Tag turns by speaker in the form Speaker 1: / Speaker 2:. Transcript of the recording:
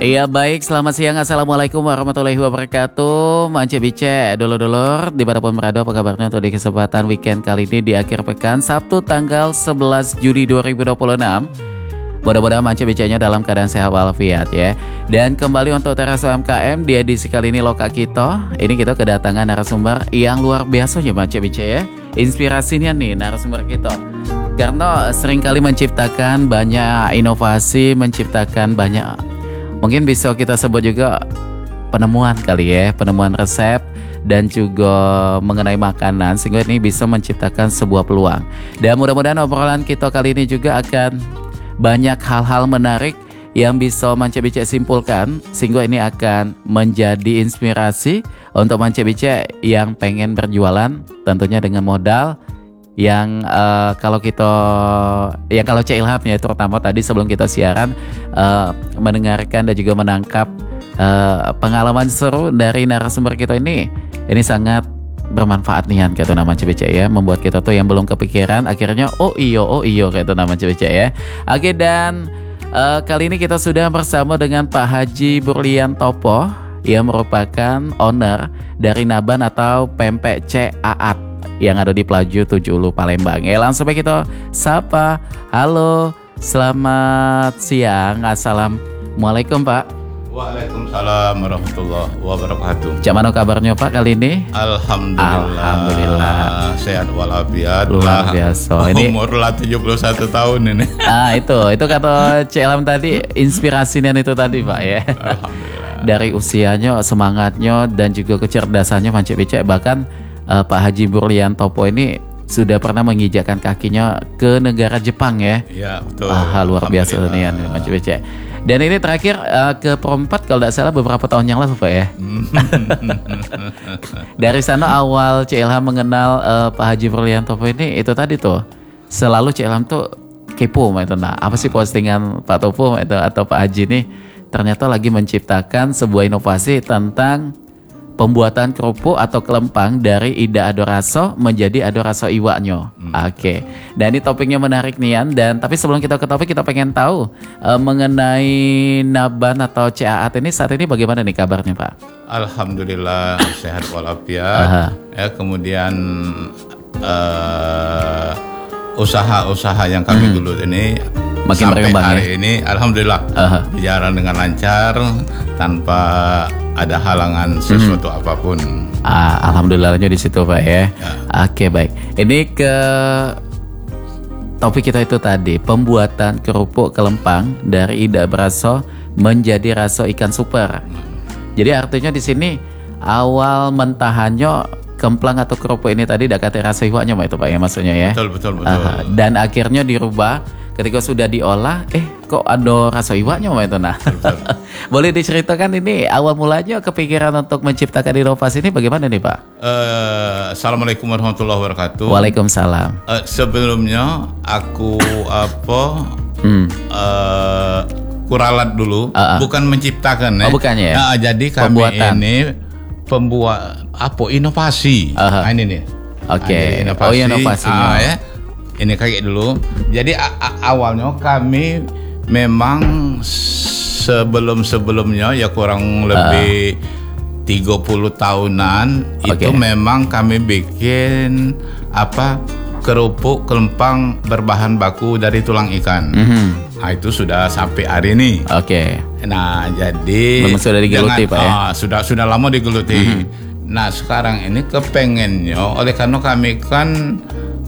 Speaker 1: Iya baik, selamat siang. Assalamualaikum warahmatullahi wabarakatuh. Mance Bice, dulur-dulur dimanapun berada, apa kabarnya untuk di kesempatan weekend kali ini di akhir pekan Sabtu tanggal 11 Juli 2026. Mudah-mudahan Mance Bice-nya dalam keadaan sehat walafiat ya. Dan kembali untuk Teras UMKM di edisi kali ini Loka Kita. Ini kita kedatangan narasumber yang luar biasa ya Mance Bice ya. Inspirasinya nih narasumber kita. Karena seringkali menciptakan banyak inovasi, menciptakan banyak, mungkin bisa kita sebut juga penemuan kali ya, penemuan resep dan juga mengenai makanan, sehingga ini bisa menciptakan sebuah peluang. Dan mudah-mudahan obrolan kita kali ini juga akan banyak hal-hal menarik yang bisa Mance Bice simpulkan, sehingga ini akan menjadi inspirasi untuk Mance Bice yang pengen berjualan, tentunya dengan modal yang kalau Cik Ilham ya, terutama tadi sebelum kita siaran mendengarkan dan juga menangkap pengalaman seru dari narasumber kita ini sangat bermanfaat nih kata nama Cik ya, membuat kita tuh yang belum kepikiran akhirnya oh iyo kata nama Cik ya. Oke, dan kali ini kita sudah bersama dengan Pak Haji Burlian Topo yang merupakan owner dari Naban atau Pempek C Aat yang ada di Pelaju 7 Ulu Palembang. Langsung aja kita sapa. Halo, selamat siang. Assalamualaikum Pak.
Speaker 2: Waalaikumsalam warahmatullahi wabarakatuh.
Speaker 1: Gimana kabarnya Pak kali ini?
Speaker 2: Alhamdulillah. Sehat walafiat.
Speaker 1: Luar biasa.
Speaker 2: Ini umur 71 tahun ini.
Speaker 1: Itu kata Cik Ilham tadi, inspirasinya itu tadi Pak ya.
Speaker 2: Alhamdulillah.
Speaker 1: Dari usianya, semangatnya dan juga kecerdasannya Mance Bice, bahkan Pak Haji Burlian Topo ini sudah pernah menginjakkan kakinya ke negara Jepang ya.
Speaker 2: Iya betul.
Speaker 1: Luar biasa nih Mance Bice. Dan ini terakhir ke Perempat kalau tidak salah beberapa tahun yang lalu Pak ya. Dari sana awal Cik Ilham mengenal Pak Haji Burlian Topo ini itu tadi tuh, selalu Cik Ilham tuh kepo itu. Nah, apa sih postingan Pak Topo itu atau Pak Haji ini ternyata lagi menciptakan sebuah inovasi tentang pembuatan kerupuk atau kelempang dari Ida Adoraso menjadi Adoraso Iwaknyo. Oke. Dan ini topiknya menarik nih dan tapi sebelum kita ke topik, kita pengen tahu mengenai Naban atau CAAT ini saat ini bagaimana nih kabarnya Pak?
Speaker 2: Alhamdulillah sehat walafiat. Ya, kemudian usaha-usaha yang kami gelut ini
Speaker 1: makin
Speaker 2: sampai
Speaker 1: berkembang
Speaker 2: hari ini alhamdulillah berjalan dengan lancar tanpa ada halangan sesuatu apapun.
Speaker 1: Alhamdulillahnya di situ Pak ya. Oke, baik. Ini ke topik kita itu tadi, pembuatan kerupuk kelempang dari Ida Braso menjadi raso ikan super. Jadi artinya di sini awal mentahannya kemplang atau kerupuk ini tadi dak kate rasa iwaknya itu Pak ya maksudnya ya.
Speaker 2: Betul.
Speaker 1: Dan akhirnya dirubah ketika sudah diolah, kok ada rasa iwaknya itu nah. Boleh diceritakan ini awal mulanya kepikiran untuk menciptakan inovasi ini bagaimana nih Pak?
Speaker 2: Assalamualaikum warahmatullahi wabarakatuh.
Speaker 1: Waalaikumsalam.
Speaker 2: Sebelumnya aku kuralat dulu, bukan menciptakan ya.
Speaker 1: Bukannya ya?
Speaker 2: Jadi kami
Speaker 1: pembuatan.
Speaker 2: ini inovasi. Ini nih.
Speaker 1: Oke.
Speaker 2: Inovasinya. Ya. Ini kayak dulu. Jadi awalnya kami memang sebelumnya ya kurang lebih 30 tahunan itu memang kami bikin kerupuk kelempang berbahan baku dari tulang ikan. Nah, itu sudah sampai hari ini. Nah, jadi
Speaker 1: memang sudah digeluti Pak ya.
Speaker 2: Sudah lama digeluti. Nah, sekarang ini kepengennya oleh karena kami kan